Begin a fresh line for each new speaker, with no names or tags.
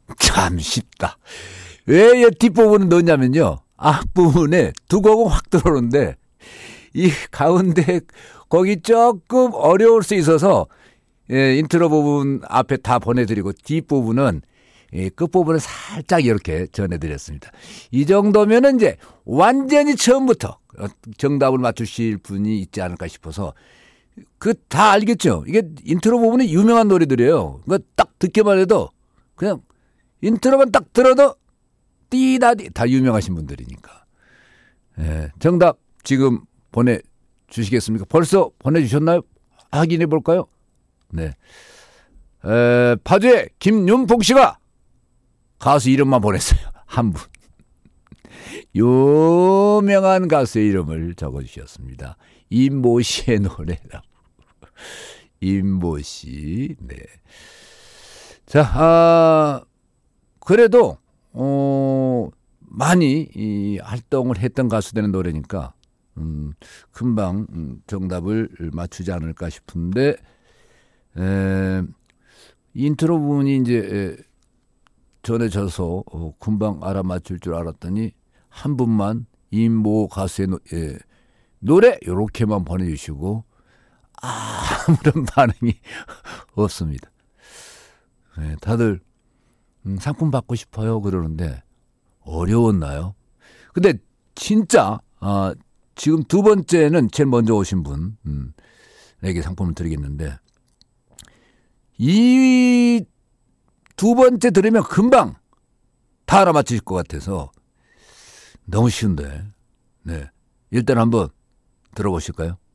참 쉽다. 왜 뒷부분을 넣냐면요. 앞부분에 두 곡은 확 들어오는데 이 가운데 거기 조금 어려울 수 있어서 인트로 부분 앞에 다 보내드리고 뒷부분은 끝부분을 살짝 이렇게 전해드렸습니다. 이 정도면은 이제 완전히 처음부터 정답을 맞추실 분이 있지 않을까 싶어서 그 다 알겠죠? 이게 인트로 부분이 유명한 노래들이에요. 그러니까 딱 듣기만 해도 그냥 인트로만 딱 들어도 띠다디 다 유명하신 분들이니까. 정답 지금 보내주시겠습니까? 벌써 보내주셨나요? 확인해 볼까요? 네. 파주의 김윤봉 씨가 가수 이름만 보냈어요. 한 분. 유명한 가수의 이름을 적어주셨습니다. 임모 씨의 노래라고. 임모 씨. 네. 자, 그래도 많이 활동을 했던 가수들의 노래니까 금방 정답을 맞추지 않을까 싶은데 인트로 부분이 이제 전해져서 금방 알아맞힐 줄 알았더니 한 분만 임모 가수의 노래 이렇게만 보내주시고 아무런 반응이 없습니다. 다들 상품 받고 싶어요 그러는데 어려웠나요? 근데 진짜 지금 두 번째는 제일 먼저 오신 분에게 상품을 드리겠는데 이 두 번째 들으면 금방 다 알아맞히실 것 같아서 너무 쉬운데 일단 한번 들어보실까요?